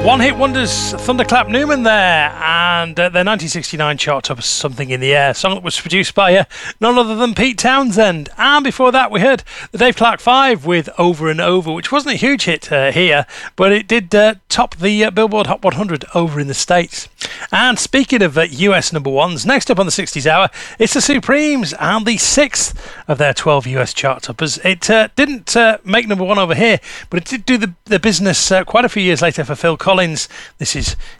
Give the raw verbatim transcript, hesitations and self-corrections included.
One-hit wonders, Thunderclap Newman there, and uh, their nineteen sixty-nine chart top, Something in the Air, song that was produced by uh, none other than Pete Townsend. And before that we heard the Dave Clark Five with Over and Over, which wasn't a huge hit uh, here, but it did uh, top the uh, Billboard Hot one hundred over in the States. And speaking of uh, U S number ones, next up on the sixties hour, it's the Supremes and the sixth of their twelve U S chart toppers. It uh, didn't uh, make number one over here, but it did do the, the business uh, quite a few years later for Phil Collins. This is